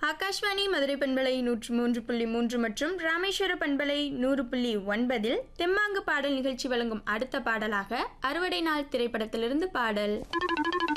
ஆகாஷ்வாணி மதுரை பண்பலை 103.3 மற்றும் ராமேஸ்வர பண்பலை 100.9 தெம்மாங்கு பாடல் நிகழ்ச்சி வழங்கும் அடுத்த பாடலாக அறுவடை நாள் திரைப்படத்திலிருந்து பாடல்.